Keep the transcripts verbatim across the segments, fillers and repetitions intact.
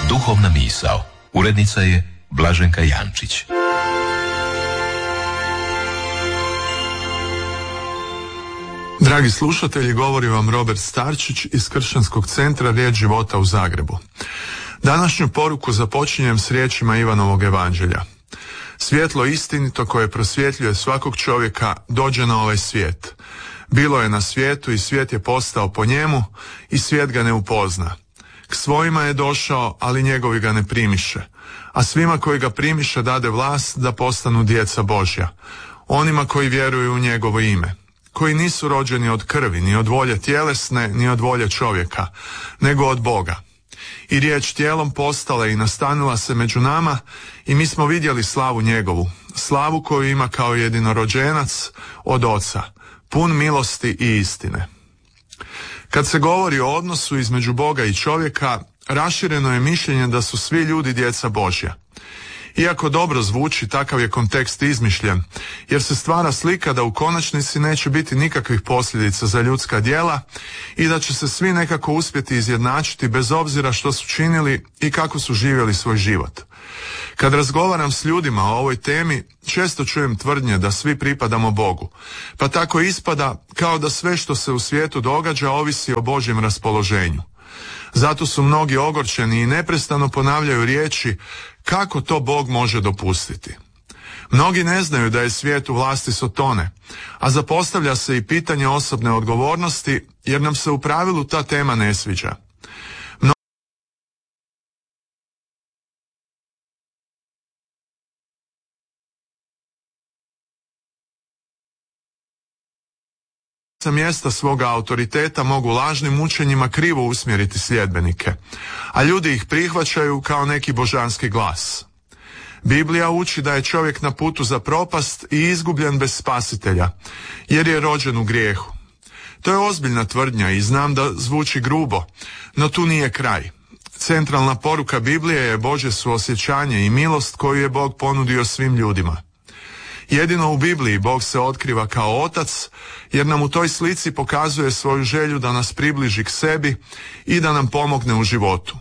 Duhovna misao. Urednica je Blaženka Jančić. Dragi slušatelji, govori vam Robert Starčić iz Kršćanskog centra Riječ života u Zagrebu. Današnju poruku započinjem s riječima Ivanovog evanđelja. Svjetlo istinito koje prosvjetljuje svakog čovjeka dođe na ovaj svijet. Bilo je na svijetu i svijet je postao po njemu i svijet ga ne upozna. K svojima je došao, ali njegovi ga ne primiše. A svima koji ga primiše dade vlast da postanu djeca Božja. Onima koji vjeruju u njegovo ime. Koji nisu rođeni od krvi, ni od volje tjelesne, ni od volje čovjeka, nego od Boga. I riječ tijelom postala i nastanila se među nama i mi smo vidjeli slavu njegovu, slavu koju ima kao jedinorođenac od Oca, pun milosti i istine. Kad se govori o odnosu između Boga i čovjeka, rašireno je mišljenje da su svi ljudi djeca Božja. Iako dobro zvuči, takav je kontekst izmišljen, jer se stvara slika da u konačnici neće biti nikakvih posljedica za ljudska djela i da će se svi nekako uspjeti izjednačiti bez obzira što su činili i kako su živjeli svoj život. Kad razgovaram s ljudima o ovoj temi, često čujem tvrdnje da svi pripadamo Bogu, pa tako ispada kao da sve što se u svijetu događa ovisi o Božjem raspoloženju. Zato su mnogi ogorčeni i neprestano ponavljaju riječi kako to Bog može dopustiti. Mnogi ne znaju da je svijet u vlasti Sotone, a zapostavlja se i pitanje osobne odgovornosti jer nam se u pravilu ta tema ne sviđa. Sa mjesta svoga autoriteta mogu lažnim učenjima krivo usmjeriti sljedbenike, a ljudi ih prihvaćaju kao neki božanski glas. Biblija uči da je čovjek na putu za propast i izgubljen bez spasitelja, jer je rođen u grijehu. To je ozbiljna tvrdnja i znam da zvuči grubo, no tu nije kraj. Centralna poruka Biblije je Božje suosjećanje i milost koju je Bog ponudio svim ljudima. Jedino u Bibliji Bog se otkriva kao otac, jer nam u toj slici pokazuje svoju želju da nas približi k sebi i da nam pomogne u životu.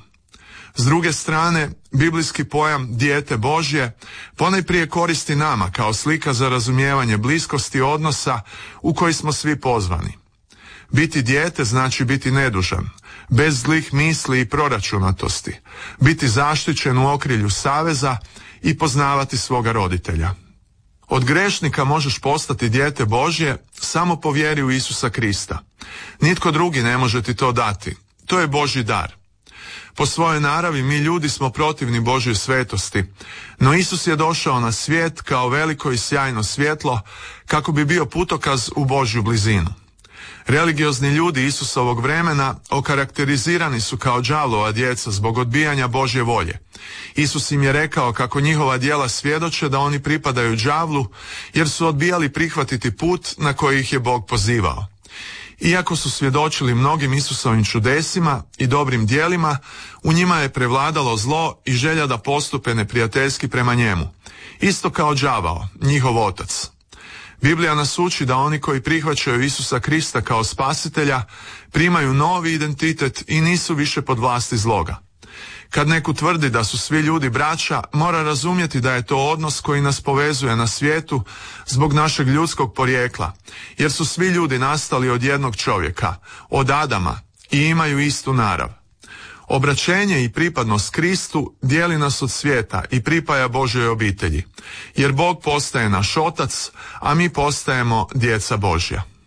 S druge strane, biblijski pojam dijete Božje ponajprije koristi nama kao slika za razumijevanje bliskosti odnosa u koji smo svi pozvani. Biti dijete znači biti nedužan, bez zlih misli i proračunatosti, biti zaštićen u okrilju saveza i poznavati svoga roditelja. Od grešnika možeš postati dijete Božje samo po vjeri u Isusa Krista. Nitko drugi ne može ti to dati. To je Božji dar. Po svojoj naravi mi ljudi smo protivni Božjoj svetosti, no Isus je došao na svijet kao veliko i sjajno svjetlo kako bi bio putokaz u Božju blizinu. Religiozni ljudi Isusovog vremena okarakterizirani su kao đavlova djeca zbog odbijanja Božje volje. Isus im je rekao kako njihova djela svjedoče da oni pripadaju đavlu jer su odbijali prihvatiti put na koji ih je Bog pozivao. Iako su svjedočili mnogim Isusovim čudesima i dobrim djelima, u njima je prevladalo zlo i želja da postupe neprijateljski prema njemu. Isto kao đavao, njihov otac. Biblija nas uči da oni koji prihvaćaju Isusa Krista kao spasitelja primaju novi identitet i nisu više pod vlasti zloga. Kad neko tvrdi da su svi ljudi braća, mora razumjeti da je to odnos koji nas povezuje na svijetu zbog našeg ljudskog porijekla, jer su svi ljudi nastali od jednog čovjeka, od Adama, i imaju istu narav. Obraćenje i pripadnost Kristu dijeli nas od svijeta i pripaja Božjoj obitelji, jer Bog postaje naš otac, a mi postajemo djeca Božja.